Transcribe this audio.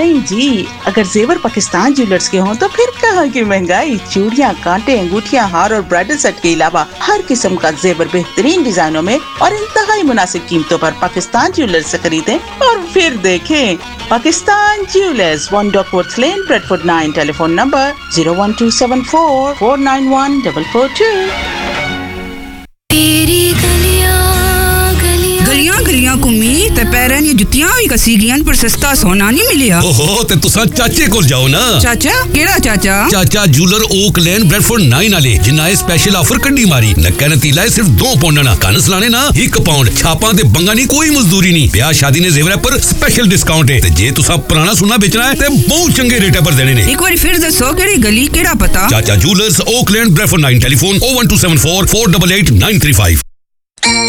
नहीं जी, अगर जेवर पाकिस्तान ज्वेलर्स के हों तो फिर कहाँ की महंगाई। चूड़ियाँ, कांटे, अंगूठियाँ, हार और ब्राइडल सेट के अलावा हर किस्म का जेवर बेहतरीन डिजाइनों में और इंतहाई मुनासिब कीमतों पर पाकिस्तान ज्वेलर्स से खरीदें और फिर देखें। Pakistan jewellers, 1 Duckworth Lane, Bradford 9, telephone number 01274491442। गलियां घुमी ते पैरन ये जुत्तियां भी कसी गियन पर सस्ता सोना नहीं मिलिया। ओहो ते तुसा चाचे कोल जाओ ना। चाचा केड़ा चाचा? चाचा जूलर ओक लेन ब्रेडफोर्ड 9 वाले जिन्ना ए स्पेशल ऑफर कड्डी मारी। नक्का नतीला सिर्फ 2 पाउंड ना, कन सलाने ना 1 पाउंड। छापां ते बंगा नहीं, कोई मजदूरी नहीं। ब्याह शादी ने जेवर पर स्पेशल डिस्काउंट है ते जे तुसा पुराना सोना बेचना है ते बहुत चंगे रेट पर देने ने। एक बार फिर दसो केड़ी गली केड़ा पता? चाचा जूलर्स ओक लेन ब्रेडफोर्ड 9, टेलीफोन 01274 488 935।